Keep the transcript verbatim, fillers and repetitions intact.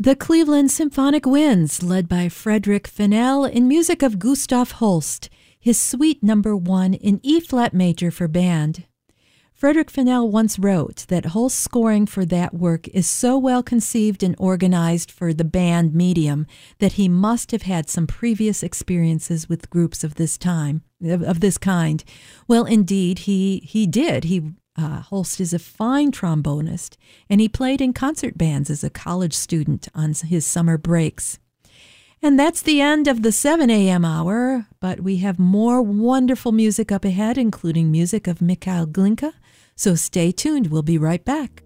The Cleveland Symphonic Winds, led by Frederick Fennell, in music of Gustav Holst, his Suite Number One in E-flat major for band. Frederick Fennell once wrote that Holst's scoring for that work is so well conceived and organized for the band medium that he must have had some previous experiences with groups of this time, of, of this kind. Well, indeed, he he did. He Uh, Holst is a fine trombonist, and he played in concert bands as a college student on his summer breaks. And that's the end of the seven a.m. hour, but we have more wonderful music up ahead, including music of Mikhail Glinka, so stay tuned. We'll be right back.